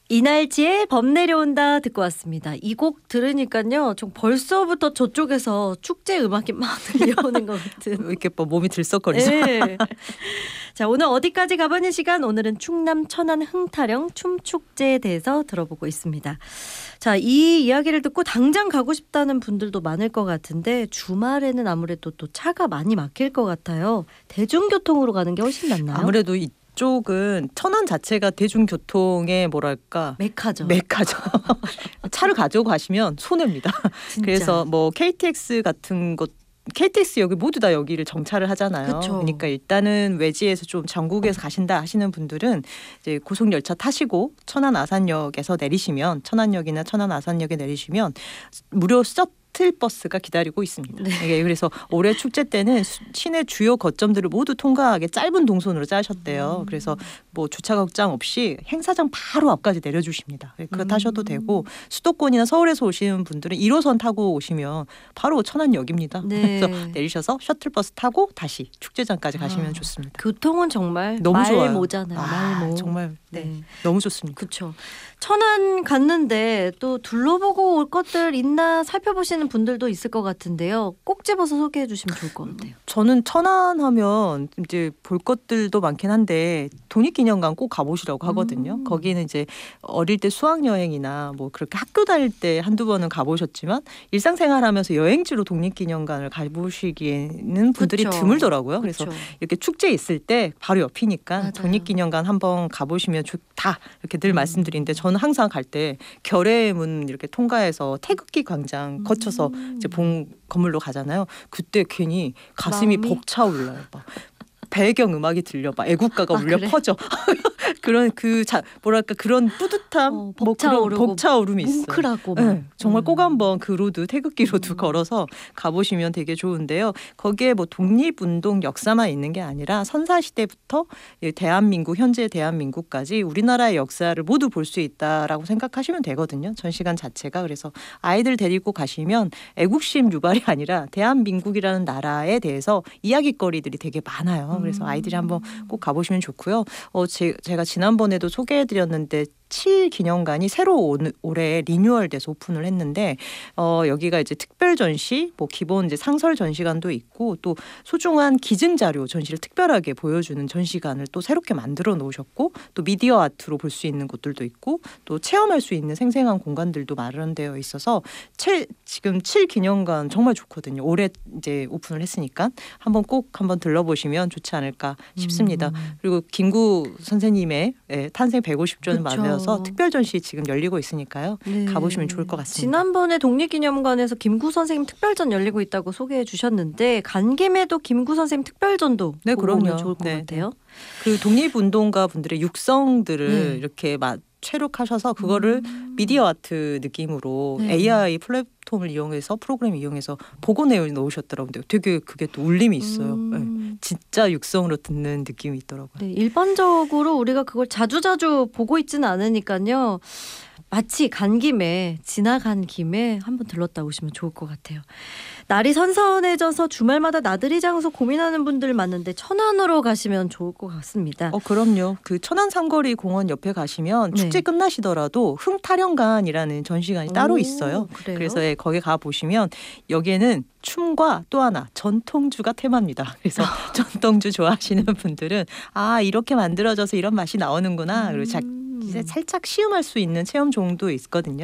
이날치의 범 내려온다 듣고 왔습니다. 이 곡 들으니까요, 좀 벌써부터 저쪽에서 축제 음악이 막 들려오는 것 같은. 이렇게 뭐 몸이 들썩거리죠. 네. 자, 오늘 어디까지 가보는 시간, 오늘은 충남 천안 흥타령 춤축제에 대해서 들어보고 있습니다. 자, 이 이야기를 듣고 당장 가고 싶다는 분들도 많을 것 같은데 주말에는 아무래도 또 차가 많이 막힐 것 같아요. 대중교통으로 가는 게 훨씬 낫나요? 아무래도 이쪽은 천안 자체가 대중교통의 뭐랄까 메카죠. 차를 가지고 가시면 손해입니다. 진짜. 그래서 뭐 KTX 같은 곳 KTX 여기 모두 다 여기를 정차를 하잖아요. 그쵸. 그러니까 일단은 외지에서 좀 전국에서 가신다 하시는 분들은 이제 고속열차 타시고 천안 아산역에서 내리시면, 천안역이나 천안 아산역에 내리시면 무료 셔틀버스가 기다리고 있습니다. 네. 이게 그래서 올해 축제 때는 시내 주요 거점들을 모두 통과하게 짧은 동선으로 짜셨대요. 그래서 뭐 주차 걱정 없이 행사장 바로 앞까지 내려주십니다. 그거 타셔도 되고, 수도권이나 서울에서 오시는 분들은 1호선 타고 오시면 바로 천안역입니다. 네. 그래서 내리셔서 셔틀버스 타고 다시 축제장까지 가시면 좋습니다. 교통은 정말 너무 좋아요. 말모잖아요. 말모. 정말 네. 너무 좋습니다. 그렇죠. 천안 갔는데 또 둘러보고 올 것들 있나 살펴보시는 분들도 있을 것 같은데요. 꼭 집어서 소개해 주시면 좋을 것 같아요. 저는 천안하면 이제 볼 것들도 많긴 한데 독립기념관 꼭 가보시라고 하거든요. 거기는 이제 어릴 때 수학여행이나 뭐 그렇게 학교 다닐 때 한두 번은 가보셨지만 일상생활하면서 여행지로 독립기념관을 가보시기에는 분들이 그쵸. 드물더라고요. 그래서 그쵸. 이렇게 축제 있을 때 바로 옆이니까 맞아요. 독립기념관 한번 가보시면 좋다 이렇게 늘 말씀드리는데, 저는 항상 갈 때 결의문 이렇게 통과해서 태극기 광장 거쳐서 이제 본 건물로 가잖아요. 그때 괜히 가슴이 마음이? 벅차올라요. 막 배경 음악이 들려, 막 애국가가 울려 그래? 퍼져. 그런 뭐랄까 그런 뿌듯함, 뭐 그런 벅차오름이 있어요. 뭉클하고 막. 네, 정말 꼭 한번 그 로드, 태극기 로드 걸어서 가보시면 되게 좋은데요. 거기에 뭐 독립운동 역사만 있는 게 아니라 선사시대부터 대한민국, 현재 대한민국까지 우리나라의 역사를 모두 볼 수 있다라고 생각하시면 되거든요. 전시관 자체가. 그래서 아이들 데리고 가시면 애국심 유발이 아니라 대한민국이라는 나라에 대해서 이야깃거리들이 되게 많아요. 그래서 아이들이 한번 꼭 가보시면 좋고요. 제가 지난번에도 소개해드렸는데 7 기념관이 새로 올해 리뉴얼돼서 오픈을 했는데, 여기가 이제 특별 전시, 뭐 기본 이제 상설 전시관도 있고, 또 소중한 기증 자료 전시를 특별하게 보여주는 전시관을 또 새롭게 만들어 놓으셨고, 또 미디어 아트로 볼 수 있는 곳들도 있고, 또 체험할 수 있는 생생한 공간들도 마련되어 있어서 지금 7 기념관 정말 좋거든요. 올해 이제 오픈을 했으니까 한번 들러보시면 좋지 않을까 싶습니다. 그리고 김구 선생님의 탄생 150주년 맞아서 특별 전시 지금 열리고 있으니까요. 네. 가보시면 좋을 것 같습니다. 지난번에 독립기념관에서 김구 선생님 특별전 열리고 있다고 소개해 주셨는데, 간 김에도 김구 선생님 특별전도 네, 보고 오면 그럼요. 좋을 것 네, 같아요. 그 독립운동가 분들의 육성들을 네. 이렇게 체록하셔서 그거를 미디어 아트 느낌으로 네. AI 플랫폼을 이용해서, 프로그램 이용해서 복원해 놓으셨더라고요. 되게 그게 또 울림이 있어요. 네. 진짜 육성으로 듣는 느낌이 있더라고요. 네, 일반적으로 우리가 그걸 자주자주 보고 있지는 않으니까요. 마치 지나간 김에 한번 들렀다 오시면 좋을 것 같아요. 날이 선선해져서 주말마다 나들이 장소 고민하는 분들 많은데 천안으로 가시면 좋을 것 같습니다. 그럼요. 그 천안 삼거리 공원 옆에 가시면 네. 축제 끝나시더라도 흥타령관이라는 전시관이 따로 있어요. 그래요? 그래서 거기 가 보시면 여기에는 춤과 또 하나 전통주가 테마입니다. 그래서 전통주 좋아하시는 분들은 이렇게 만들어져서 이런 맛이 나오는구나. 그리고 이제 살짝 시음할 수 있는 체험 종도 있거든요.